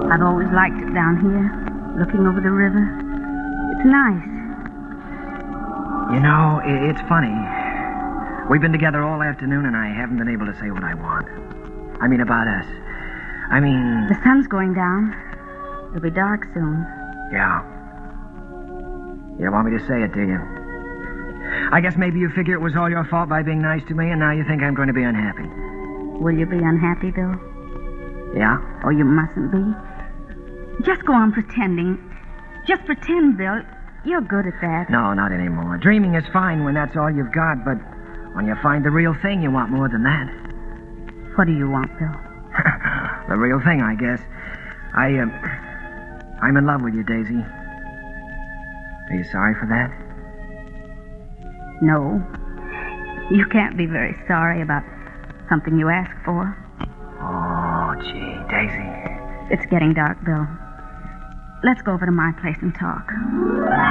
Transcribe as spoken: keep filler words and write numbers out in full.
I've always liked it down here, looking over the river. It's nice. You know, i- it's funny. We've been together all afternoon, and I haven't been able to say what I want. I mean, about us. I mean... The sun's going down. It'll be dark soon. Yeah. You don't want me to say it, do you? I guess maybe you figure it was all your fault by being nice to me, and now you think I'm going to be unhappy. Will you be unhappy, Bill? Yeah? Oh, you mustn't be. Just go on pretending. Just pretend, Bill. You're good at that. No, not anymore. Dreaming is fine when that's all you've got, but when you find the real thing, you want more than that. What do you want, Bill? The real thing, I guess. I, um... I'm in love with you, Daisy. Are you sorry for that? No. You can't be very sorry about something you asked for. Oh, gee, Daisy. It's getting dark, Bill. Let's go over to my place and talk.